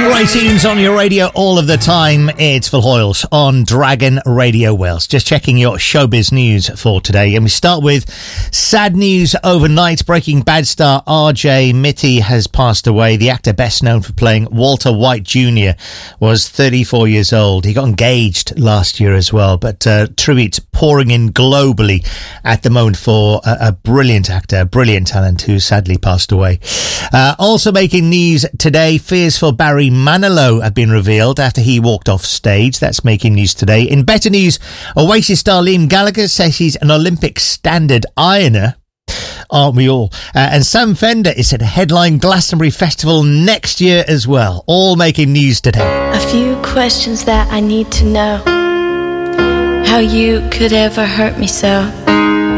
Great tunes on your radio all of the time. It's Phil Hoyles on Dragon Radio Wales. Just checking your showbiz news for today. And we start with sad news overnight. Breaking Bad star RJ Mitte has passed away. The actor best known for playing Walter White Jr. was 34 years old. He got engaged last year as well. But tributes pouring in globally at the moment for a brilliant actor, a brilliant talent who sadly passed away. Also making news today, fears for Barry Manilow have been revealed after he walked off stage. That's making news today. In better news, Oasis star Liam Gallagher says he's an Olympic standard ironer. Aren't we all? And Sam Fender is at headline Glastonbury Festival next year as well. All making news today. A few questions that I need to know. How you could ever hurt me so.